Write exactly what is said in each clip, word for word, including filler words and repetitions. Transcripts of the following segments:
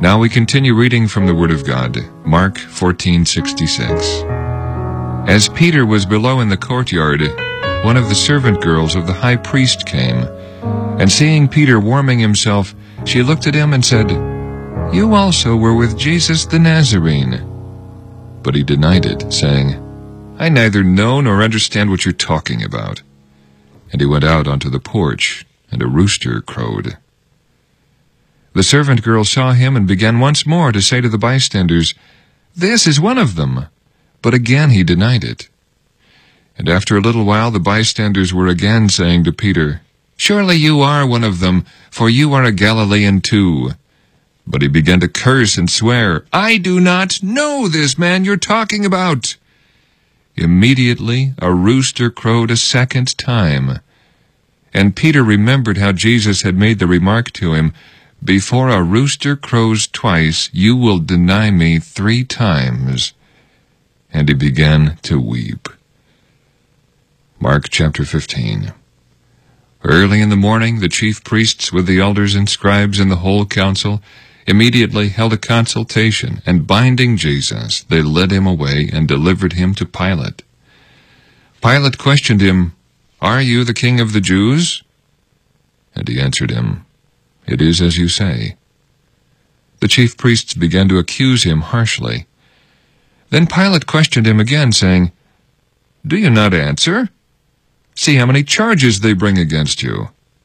Now we continue reading from the Word of God, Mark fourteen sixty-six. As Peter was below in the courtyard, one of the servant girls of the high priest came, and seeing Peter warming himself, she looked at him and said, "You also were with Jesus the Nazarene." But he denied it, saying, "I neither know nor understand what you're talking about." And he went out onto the porch, and a rooster crowed. The servant girl saw him and began once more to say to the bystanders, "This is one of them." But again he denied it. And after a little while the bystanders were again saying to Peter, "Surely you are one of them, for you are a Galilean too." But he began to curse and swear, "I do not know this man you're talking about." Immediately a rooster crowed a second time. And Peter remembered how Jesus had made the remark to him, "Before a rooster crows twice, you will deny me three times." And he began to weep. Mark chapter fifteen. Early in the morning, the chief priests with the elders and scribes and the whole council immediately held a consultation, and binding Jesus, they led him away and delivered him to Pilate. Pilate questioned him, "Are you the king of the Jews?" And he answered him, "It is as you say." The chief priests began to accuse him harshly. Then Pilate questioned him again, saying, "Do you not answer? See how many charges they bring against you."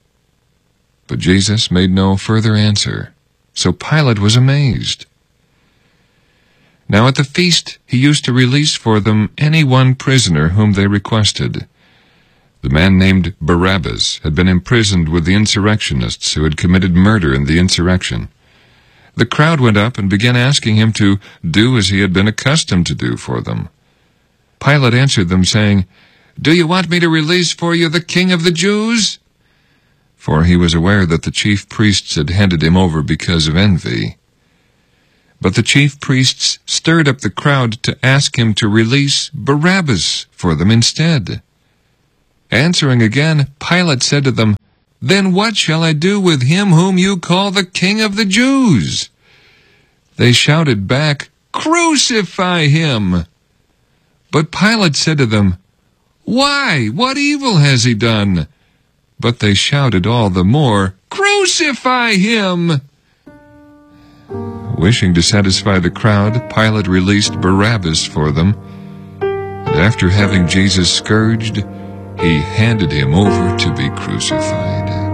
But Jesus made no further answer, so Pilate was amazed. Now at the feast he used to release for them any one prisoner whom they requested. The man named Barabbas had been imprisoned with the insurrectionists who had committed murder in the insurrection. The crowd went up and began asking him to do as he had been accustomed to do for them. Pilate answered them, saying, "Do you want me to release for you the King of the Jews?" For he was aware that the chief priests had handed him over because of envy. But the chief priests stirred up the crowd to ask him to release Barabbas for them instead. Answering again, Pilate said to them, "Then what shall I do with him whom you call the King of the Jews?" They shouted back, "Crucify him!" But Pilate said to them, "Why? What evil has he done?" But they shouted all the more, "Crucify him!" Wishing to satisfy the crowd, Pilate released Barabbas for them, and after having Jesus scourged, he handed him over to be crucified.